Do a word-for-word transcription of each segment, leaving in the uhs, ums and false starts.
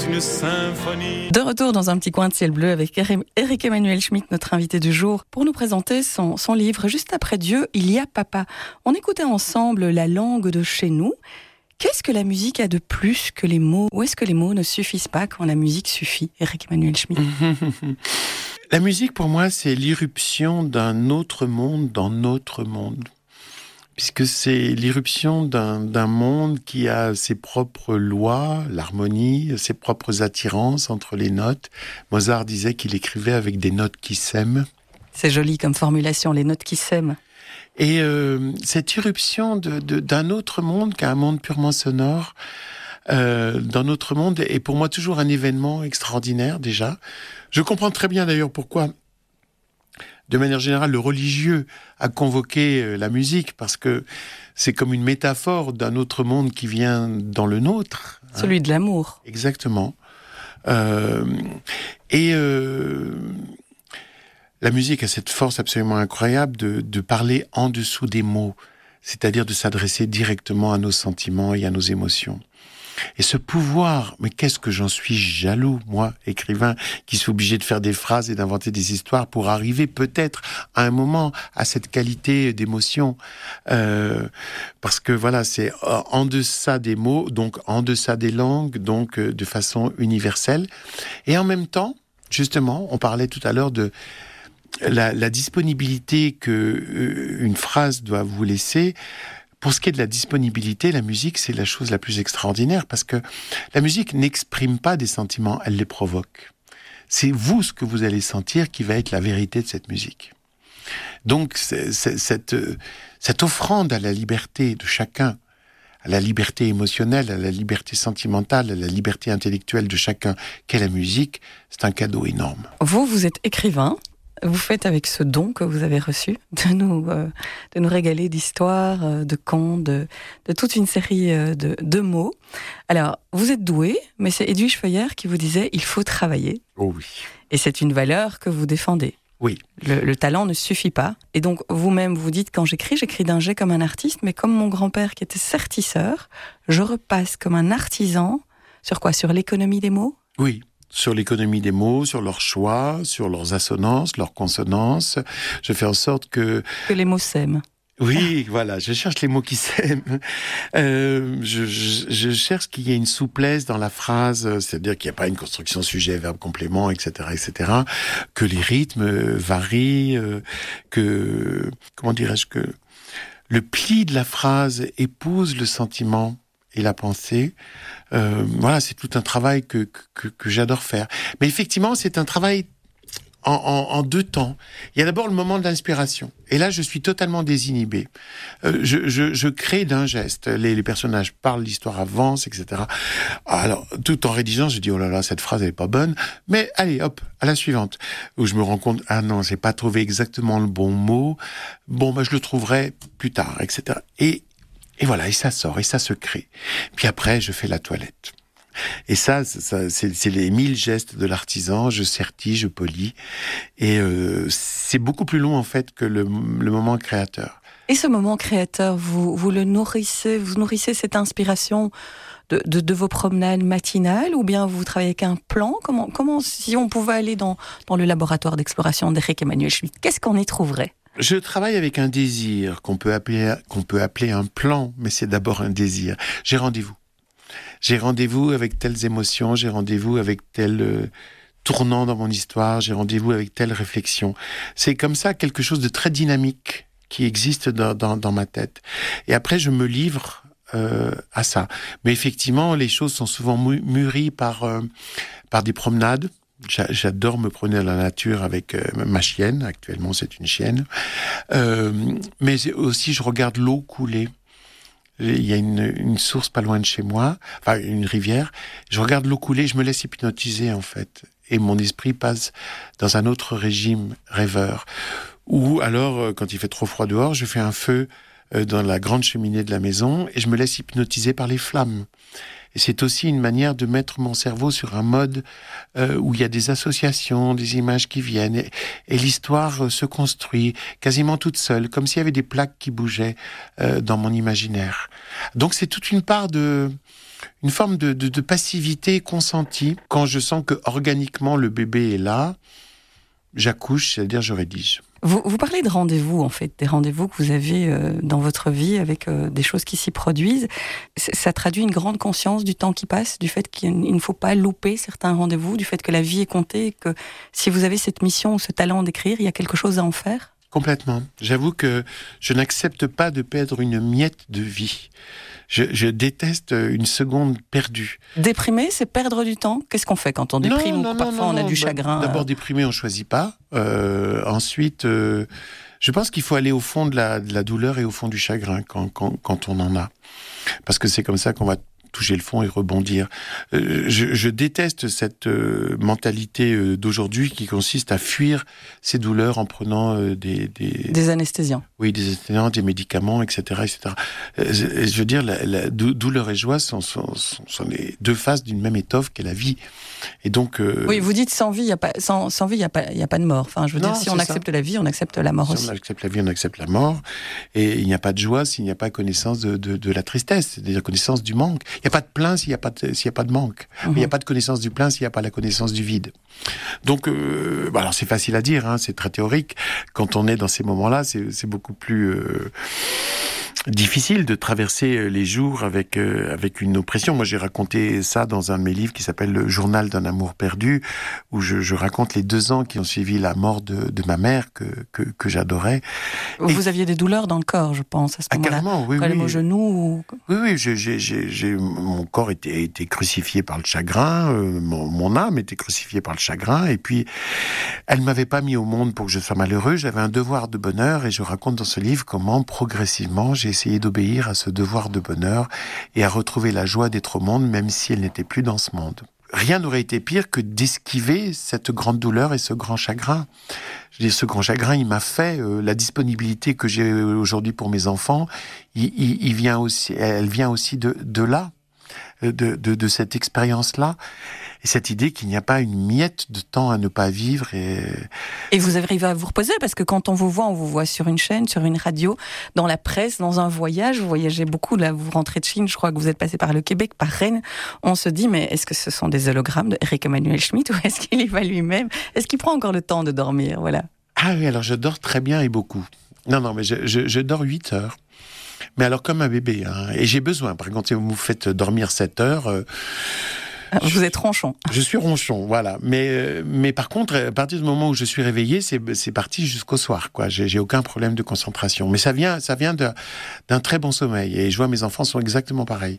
une symphonie. De retour dans un petit coin de ciel bleu avec Éric Emmanuel Schmitt, notre invité du jour, pour nous présenter son, son livre « Juste après Dieu, il y a papa ». On écoutait ensemble la langue de chez nous. Qu'est-ce que la musique a de plus que les mots? Ou est-ce que les mots ne suffisent pas quand la musique suffit, Éric Emmanuel Schmitt? La musique, pour moi, c'est l'irruption d'un autre monde dans notre monde. Puisque c'est l'irruption d'un, d'un monde qui a ses propres lois, l'harmonie, ses propres attirances entre les notes. Mozart disait qu'il écrivait avec des notes qui s'aiment. C'est joli comme formulation, les notes qui s'aiment. Et euh, cette irruption de, de, d'un autre monde, qu'un monde purement sonore, euh, dans notre monde, est pour moi toujours un événement extraordinaire déjà. Je comprends très bien d'ailleurs pourquoi, de manière générale, le religieux a convoqué la musique, parce que c'est comme une métaphore d'un autre monde qui vient dans le nôtre. Celui hein. de l'amour. Exactement. Euh, et euh, la musique a cette force absolument incroyable de, de parler en dessous des mots, c'est-à-dire de s'adresser directement à nos sentiments et à nos émotions. Et ce pouvoir, mais qu'est-ce que j'en suis jaloux, moi, écrivain, qui suis obligé de faire des phrases et d'inventer des histoires pour arriver peut-être à un moment à cette qualité d'émotion. Euh, parce que voilà, c'est en deçà des mots, donc en deçà des langues, donc de façon universelle. Et en même temps, justement, on parlait tout à l'heure de la, la disponibilité que euh, une phrase doit vous laisser. Pour ce qui est de la disponibilité, la musique, c'est la chose la plus extraordinaire, parce que la musique n'exprime pas des sentiments, elle les provoque. C'est vous, ce que vous allez sentir, qui va être la vérité de cette musique. Donc, c'est, c'est, cette, cette offrande à la liberté de chacun, à la liberté émotionnelle, à la liberté sentimentale, à la liberté intellectuelle de chacun, qu'est la musique, c'est un cadeau énorme. Vous, vous êtes écrivain. Vous faites avec ce don que vous avez reçu de nous, euh, de nous régaler d'histoires, euh, de contes, de, de toute une série euh, de, de mots. Alors, vous êtes doué, mais c'est Edwige Feuillère qui vous disait « il faut travailler ». Oh oui. Et c'est une valeur que vous défendez. Oui. Le, le talent ne suffit pas. Et donc, vous-même, vous dites, quand j'écris, j'écris d'un jet comme un artiste, mais comme mon grand-père qui était sertisseur, je repasse comme un artisan sur quoi? Sur l'économie des mots? Oui. Sur l'économie des mots, sur leurs choix, sur leurs assonances, leurs consonances. Je fais en sorte que... Que les mots s'aiment. Oui, voilà, je cherche les mots qui s'aiment. Euh, je, je, je cherche qu'il y ait une souplesse dans la phrase, c'est-à-dire qu'il n'y a pas une construction sujet, verbe, complément, et cetera, et cetera. Que les rythmes varient, que... Comment dirais-je que... Le pli de la phrase épouse le sentiment et la pensée. Euh, voilà, c'est tout un travail que, que, que j'adore faire. Mais effectivement, c'est un travail en, en, en deux temps. Il y a d'abord le moment de l'inspiration. Et là, je suis totalement désinhibé. Euh, je, je, je crée d'un geste. Les, les personnages parlent, l'histoire avance, et cetera. Alors, tout en rédigeant, je dis, oh là là, cette phrase, elle est pas bonne. Mais allez, hop, à la suivante. Où je me rends compte, ah non, j'ai pas trouvé exactement le bon mot. Bon, bah, je le trouverai plus tard, et cetera. Et Et voilà, et ça sort, et ça se crée. Puis après, je fais la toilette. Et ça, ça c'est, c'est les mille gestes de l'artisan. Je sertis, je polis. Et euh, c'est beaucoup plus long, en fait, que le, le moment créateur. Et ce moment créateur, vous, vous le nourrissez, vous nourrissez cette inspiration de, de, de vos promenades matinales, ou bien vous travaillez avec un plan? Comment, comment, si on pouvait aller dans, dans le laboratoire d'exploration d'Éric Emmanuel Schmitt, qu'est-ce qu'on y trouverait? Je travaille avec un désir qu'on peut appeler, qu'on peut appeler un plan, mais c'est d'abord un désir. J'ai rendez-vous. J'ai rendez-vous avec telles émotions, j'ai rendez-vous avec tel euh, tournant dans mon histoire, j'ai rendez-vous avec telle réflexion. C'est comme ça quelque chose de très dynamique qui existe dans, dans, dans ma tête. Et après, je me livre euh, à ça. Mais effectivement, les choses sont souvent mûries par, euh, par des promenades. J'adore me promener dans la nature avec euh, ma chienne. Actuellement, c'est une chienne. Euh, mais aussi, je regarde l'eau couler. Il y a une, une source pas loin de chez moi, enfin une rivière. Je regarde l'eau couler, je me laisse hypnotiser en fait. Et mon esprit passe dans un autre régime rêveur. Ou alors, quand il fait trop froid dehors, je fais un feu dans la grande cheminée de la maison et je me laisse hypnotiser par les flammes. Et c'est aussi une manière de mettre mon cerveau sur un mode euh, où il y a des associations, des images qui viennent, et, et l'histoire euh, se construit quasiment toute seule, comme s'il y avait des plaques qui bougeaient euh, dans mon imaginaire. Donc c'est toute une part de, une forme de, de, de passivité consentie. Quand je sens que organiquement le bébé est là, j'accouche, c'est-à-dire je rédige. Vous, vous parlez de rendez-vous, en fait, des rendez-vous que vous avez euh, dans votre vie avec euh, des choses qui s'y produisent. C- ça traduit une grande conscience du temps qui passe, du fait qu'il ne faut pas louper certains rendez-vous, du fait que la vie est comptée, et que si vous avez cette mission ou ce talent d'écrire, il y a quelque chose à en faire. Complètement. J'avoue que je n'accepte pas de perdre une miette de vie. Je, je déteste une seconde perdue. Déprimer, c'est perdre du temps. Qu'est-ce qu'on fait quand on déprime, non, ou non, parfois non, on a non. du Bah, chagrin? D'abord, déprimer, on ne choisit pas. Euh, ensuite, euh, je pense qu'il faut aller au fond de la, de la douleur et au fond du chagrin quand, quand, quand on en a. Parce que c'est comme ça qu'on va toucher le fond et rebondir. Euh, je, je déteste cette euh, mentalité euh, d'aujourd'hui qui consiste à fuir ces douleurs en prenant euh, des, des... Des anesthésiants. Oui, des anesthésiants, des médicaments, et cetera, et cetera. Euh, je, je veux dire, la, la douleur et joie sont, sont, sont, sont les deux faces d'une même étoffe qu'est la vie. Et donc... Euh... Oui, vous dites sans vie, il y a pas, sans, sans vie, il n'y a, pas, y a pas de mort. Enfin, je veux Non, dire, si on accepte ça. la vie, on accepte la mort si aussi. Si on accepte la vie, on accepte la mort. Et il n'y a pas de joie s'il n'y a pas connaissance de, de, de la tristesse, c'est-à-dire connaissance du manque. Il n'y a pas de plein s'il n'y a pas de, s'il n'y a pas de manque. Mm-hmm. Il n'y a pas de connaissance du plein s'il n'y a pas la connaissance du vide. Donc, euh, bah alors c'est facile à dire, hein, c'est très théorique. Quand on est dans ces moments-là, c'est, c'est beaucoup plus... Euh, difficile de traverser les jours avec euh, avec une oppression. Moi, j'ai raconté ça dans un de mes livres qui s'appelle Le journal d'un amour perdu, où je, je raconte les deux ans qui ont suivi la mort de, de ma mère que que, que j'adorais. Vous Et... aviez des douleurs dans le corps, je pense, à ce ah, moment-là. Carrément, oui, problème oui. au genou. Ou... Oui, oui. J'ai, j'ai, j'ai, j'ai, mon corps était, était crucifié par le chagrin. Euh, mon, mon âme était crucifiée par le chagrin. Et puis, elle m'avait pas mis au monde pour que je sois malheureux. J'avais un devoir de bonheur, et je raconte dans ce livre comment progressivement j'ai essayé d'obéir à ce devoir de bonheur et à retrouver la joie d'être au monde, même si elle n'était plus dans ce monde. Rien n'aurait été pire que d'esquiver cette grande douleur et ce grand chagrin. Je dis, ce grand chagrin, il m'a fait euh, la disponibilité que j'ai aujourd'hui pour mes enfants. Il, il, il vient aussi, elle vient aussi de, de là, de, de, de cette expérience-là. Et cette idée qu'il n'y a pas une miette de temps à ne pas vivre. Et, et vous arrivez à vous reposer, parce que quand on vous voit, on vous voit sur une chaîne, sur une radio, dans la presse, dans un voyage. Vous voyagez beaucoup, là, vous rentrez de Chine, je crois que vous êtes passé par le Québec, par Rennes. On se dit, mais est-ce que ce sont des hologrammes de Éric Emmanuel Schmitt, ou est-ce qu'il y va lui-même? Est-ce qu'il prend encore le temps de dormir? Voilà. Ah oui, alors je dors très bien et beaucoup. Non, non, mais je, je, je dors huit heures. Mais alors comme un bébé, hein. Et j'ai besoin. Par contre, si vous me faites dormir sept heures... Euh, Vous êtes ronchon. Je suis ronchon, voilà. Mais, mais par contre, à partir du moment où je suis réveillé, c'est, c'est parti jusqu'au soir, quoi. J'ai, j'ai aucun problème de concentration. Mais ça vient, ça vient de, d'un très bon sommeil. Et je vois mes enfants sont exactement pareils.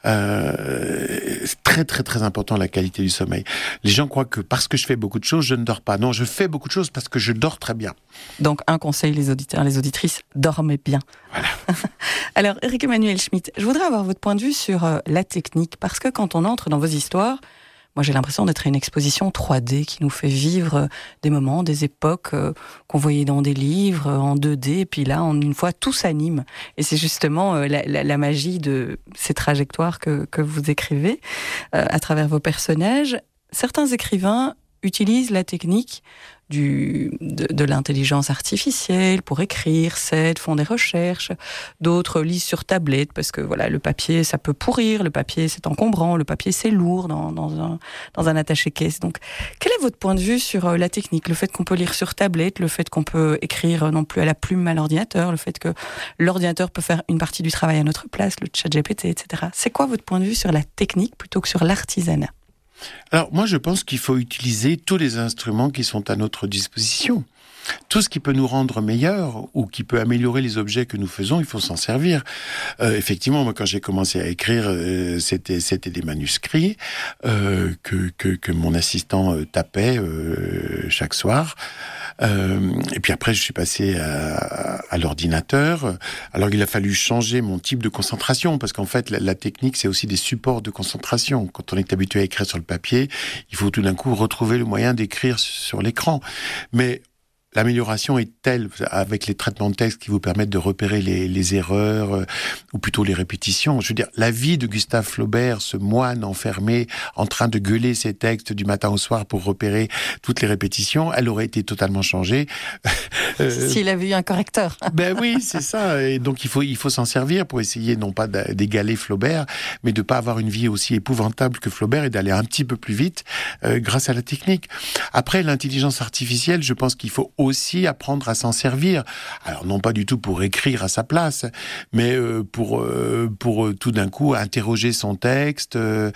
Euh, c'est très, très, très important la qualité du sommeil. Les gens croient que parce que je fais beaucoup de choses, je ne dors pas. Non, je fais beaucoup de choses parce que je dors très bien. Donc, un conseil, les auditeurs, les auditrices, dormez bien. Voilà. Alors, Éric Emmanuel Schmitt, je voudrais avoir votre point de vue sur euh, la technique, parce que quand on entre dans vos histoires, moi j'ai l'impression d'être à une exposition trois D qui nous fait vivre euh, des moments, des époques euh, qu'on voyait dans des livres, euh, en deux D, et puis là, en une fois, tout s'anime. Et c'est justement euh, la, la, la magie de ces trajectoires que, que vous écrivez euh, à travers vos personnages. Certains écrivains utilisent la technique Du, de, de l'intelligence artificielle pour écrire, s'aident, font des recherches. D'autres lisent sur tablette parce que voilà, le papier, ça peut pourrir, le papier, c'est encombrant, le papier, c'est lourd dans, dans un, dans un attaché-caisse. Donc, quel est votre point de vue sur la technique? Le fait qu'on peut lire sur tablette, le fait qu'on peut écrire non plus à la plume à l'ordinateur, le fait que l'ordinateur peut faire une partie du travail à notre place, le chat G P T, et cetera. C'est quoi votre point de vue sur la technique plutôt que sur l'artisanat? Alors, moi, je pense qu'il faut utiliser tous les instruments qui sont à notre disposition. Tout ce qui peut nous rendre meilleurs ou qui peut améliorer les objets que nous faisons, il faut s'en servir. Euh, effectivement, moi, quand j'ai commencé à écrire, euh, c'était c'était des manuscrits euh, que, que que mon assistant euh, tapait euh, chaque soir. Euh, et puis après, je suis passé à, à l'ordinateur. Alors, il a fallu changer mon type de concentration, parce qu'en fait, la, la technique, c'est aussi des supports de concentration. Quand on est habitué à écrire sur le papier, il faut tout d'un coup retrouver le moyen d'écrire sur l'écran. Mais l'amélioration est telle, avec les traitements de texte qui vous permettent de repérer les, les erreurs, euh, ou plutôt les répétitions. Je veux dire, la vie de Gustave Flaubert, ce moine enfermé, en train de gueuler ses textes du matin au soir pour repérer toutes les répétitions, elle aurait été totalement changée. euh, S'il avait eu un correcteur. Ben oui, c'est ça. Et donc, il faut, il faut s'en servir pour essayer, non pas d'égaler Flaubert, mais de pas avoir une vie aussi épouvantable que Flaubert et d'aller un petit peu plus vite euh, grâce à la technique. Après, l'intelligence artificielle, je pense qu'il faut aussi apprendre à s'en servir. Alors, non pas du tout pour écrire à sa place, mais euh, pour, euh, pour euh, tout d'un coup interroger son texte, euh,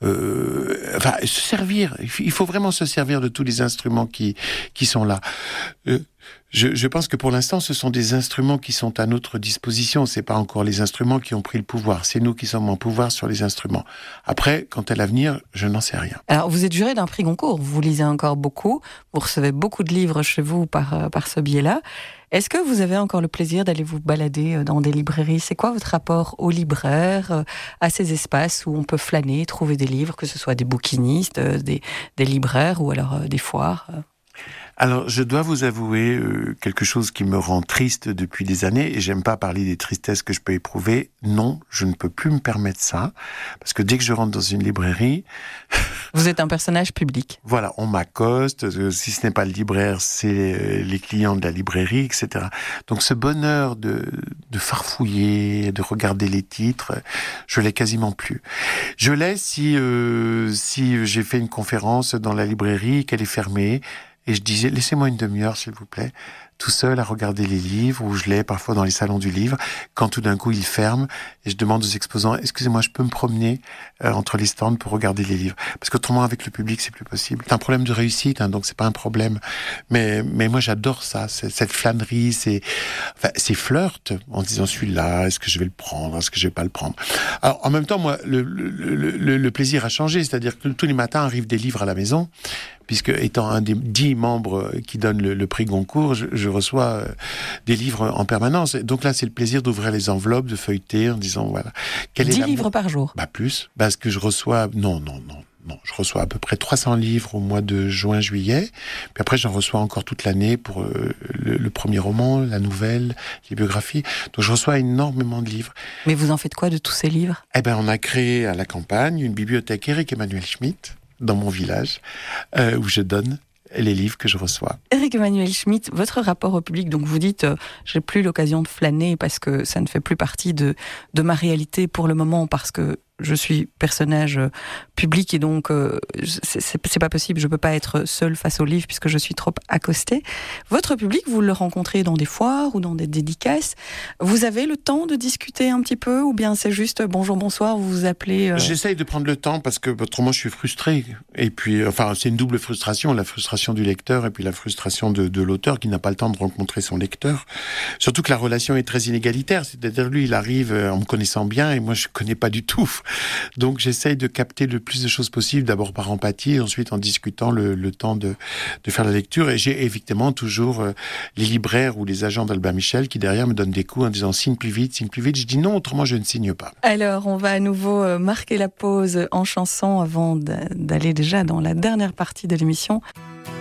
euh, enfin, se servir. Il faut vraiment se servir de tous les instruments qui, qui sont là. Euh, Je, je pense que pour l'instant, ce sont des instruments qui sont à notre disposition. C'est pas encore les instruments qui ont pris le pouvoir. C'est nous qui sommes en pouvoir sur les instruments. Après, quant à l'avenir, je n'en sais rien. Alors, vous êtes juré d'un prix Goncourt. Vous lisez encore beaucoup. Vous recevez beaucoup de livres chez vous par, par ce biais-là. Est-ce que vous avez encore le plaisir d'aller vous balader dans des librairies ? C'est quoi votre rapport aux libraires, à ces espaces où on peut flâner, trouver des livres, que ce soit des bouquinistes, des, des libraires ou alors des foires ? Alors, je dois vous avouer euh, quelque chose qui me rend triste depuis des années, et j'aime pas parler des tristesses que je peux éprouver. Non, je ne peux plus me permettre ça, parce que dès que je rentre dans une librairie... Vous êtes un personnage public. Voilà, on m'accoste, euh, si ce n'est pas le libraire, c'est les clients de la librairie, et cetera. Donc ce bonheur de, de farfouiller, de regarder les titres, je l'ai quasiment plus. Je l'ai si, euh, si j'ai fait une conférence dans la librairie, qu'elle est fermée, et je disais, laissez-moi une demi-heure, s'il vous plaît, tout seul à regarder les livres, où je l'ai parfois dans les salons du livre, quand tout d'un coup il ferme, et je demande aux exposants, excusez-moi, je peux me promener euh, entre les stands pour regarder les livres. Parce qu'autrement, avec le public, c'est plus possible. C'est un problème de réussite, hein, donc c'est pas un problème. Mais, mais moi, j'adore ça, cette flânerie, ces, enfin, ces flirts, en disant, celui-là, est-ce que je vais le prendre, est-ce que je vais pas le prendre? Alors, en même temps, moi, le, le, le, le plaisir a changé, c'est-à-dire que tous les matins arrivent des livres à la maison, puisque étant un des dix membres qui donnent le, le prix Goncourt, je, je reçois euh, des livres en permanence. Donc là, c'est le plaisir d'ouvrir les enveloppes, de feuilleter en disant, voilà. Quel dix est livres par jour? Bah plus, parce que je reçois... Non, non, non. Non, je reçois à peu près trois cents livres au mois de juin, juillet. Puis après, j'en reçois encore toute l'année pour euh, le, le premier roman, la nouvelle, les biographies. Donc, je reçois énormément de livres. Mais vous en faites quoi de tous ces livres? Eh ben, on a créé à la campagne une bibliothèque Éric Emmanuel Schmitt dans mon village, euh, où je donne les livres que je reçois. Éric Emmanuel Schmitt, votre rapport au public, donc vous dites euh, j'ai plus l'occasion de flâner parce que ça ne fait plus partie de, de ma réalité pour le moment, parce que je suis personnage public et donc euh, c'est, c'est pas possible, je peux pas être seule face au livre puisque je suis trop accostée. Votre public, vous le rencontrez dans des foires ou dans des dédicaces. Vous avez le temps de discuter un petit peu ou bien c'est juste bonjour, bonsoir, vous vous appelez euh... J'essaye de prendre le temps parce que autrement je suis frustré. Et puis, enfin, c'est une double frustration, la frustration du lecteur et puis la frustration de, de l'auteur qui n'a pas le temps de rencontrer son lecteur. Surtout que la relation est très inégalitaire, c'est-à-dire lui, il arrive en me connaissant bien et moi je connais pas du tout. Donc j'essaye de capter le plus de choses possible, d'abord par empathie, et ensuite en discutant le, le temps de, de faire la lecture. Et j'ai évidemment toujours euh, les libraires ou les agents d'Albin Michel qui derrière me donnent des coups en disant signe plus vite, signe plus vite. Je dis non, autrement je ne signe pas. Alors on va à nouveau euh, marquer la pause en chanson avant d'aller déjà dans la dernière partie de l'émission.